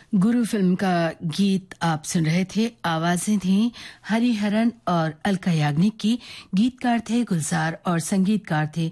गुरु film का गीत आप सुन रहे थे। आवाजें थी हरिहरन और अलका याग्निक की। गीतकार थे गुलजार और संगीतकार थे